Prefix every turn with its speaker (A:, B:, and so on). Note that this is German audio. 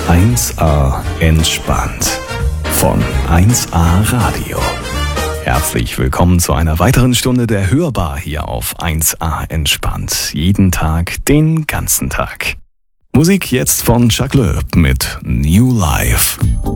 A: 1A entspannt von 1A Radio. Herzlich willkommen zu einer weiteren Stunde der Hörbar hier auf 1A entspannt. Jeden Tag, den ganzen Tag. Musik jetzt von Chuck Loeb mit New Life.